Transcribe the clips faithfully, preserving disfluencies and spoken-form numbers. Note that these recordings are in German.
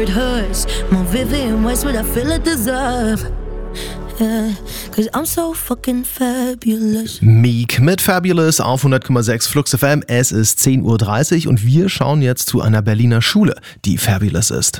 It hurts more vivid in ways what I feel I deserve. Yeah, cause I'm so fucking fabulous. Meek mit Fabulous auf hundert Komma sechs Flux F M. Es ist zehn Uhr dreißig und wir schauen jetzt zu einer Berliner Schule, die Fabulous ist.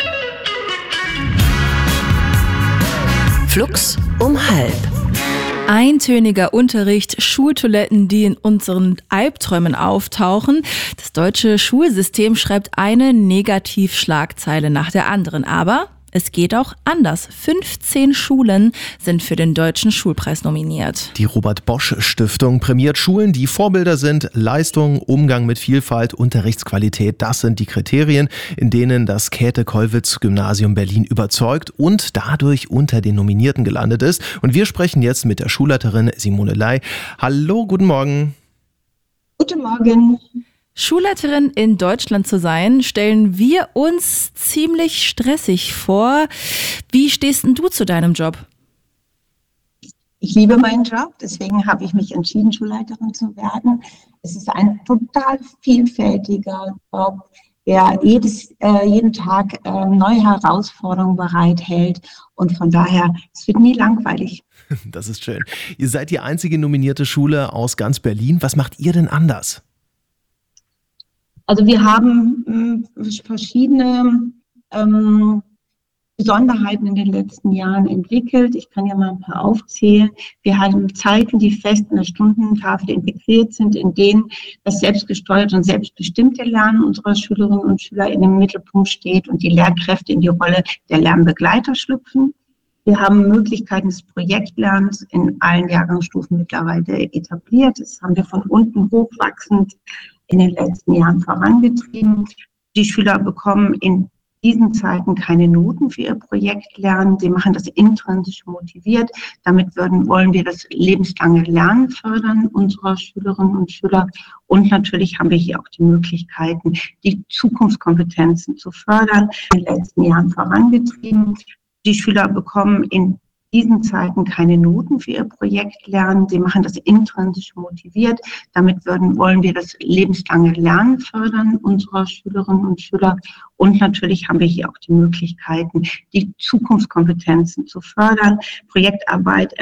Flux um halb. Eintöniger Unterricht, Schultoiletten, die in unseren Albträumen auftauchen. Das deutsche Schulsystem schreibt eine Negativschlagzeile nach der anderen. Aber es geht auch anders. fünfzehn Schulen sind für den Deutschen Schulpreis nominiert. Die Robert-Bosch-Stiftung prämiert Schulen, die Vorbilder sind. Leistung, Umgang mit Vielfalt, Unterrichtsqualität, das sind die Kriterien, in denen das Käthe-Kollwitz-Gymnasium Berlin überzeugt und dadurch unter den Nominierten gelandet ist. Und wir sprechen jetzt mit der Schulleiterin Simone Ley. Hallo, guten Morgen. Guten Morgen. Schulleiterin in Deutschland zu sein, stellen wir uns ziemlich stressig vor. Wie stehst denn du zu deinem Job? Ich liebe meinen Job, deswegen habe ich mich entschieden, Schulleiterin zu werden. Es ist ein total vielfältiger Job, der jedes, äh, jeden Tag äh, neue Herausforderungen bereithält. Und von daher, es wird nie langweilig. Das ist schön. Ihr seid die einzige nominierte Schule aus ganz Berlin. Was macht ihr denn anders? Also wir haben äh, verschiedene ähm, Besonderheiten in den letzten Jahren entwickelt. Ich kann ja mal ein paar aufzählen. Wir haben Zeiten, die fest in der Stundentafel integriert sind, in denen das selbstgesteuerte und selbstbestimmte Lernen unserer Schülerinnen und Schüler in dem Mittelpunkt steht und die Lehrkräfte in die Rolle der Lernbegleiter schlüpfen. Wir haben Möglichkeiten des Projektlernens in allen Jahrgangsstufen mittlerweile etabliert. Das haben wir von unten hochwachsend in den letzten Jahren vorangetrieben. Die Schüler bekommen in diesen Zeiten keine Noten für ihr Projektlernen. Sie machen das intrinsisch motiviert. Damit würden, wollen wir das lebenslange Lernen fördern unserer Schülerinnen und Schüler. Und natürlich haben wir hier auch die Möglichkeiten, die Zukunftskompetenzen zu fördern, in den letzten Jahren vorangetrieben. Die Schüler bekommen in diesen Zeiten keine Noten für ihr Projektlernen. Sie machen das intrinsisch motiviert. Damit würden, wollen wir das lebenslange Lernen fördern unserer Schülerinnen und Schüler. Und natürlich haben wir hier auch die Möglichkeiten, die Zukunftskompetenzen zu fördern, Projektarbeit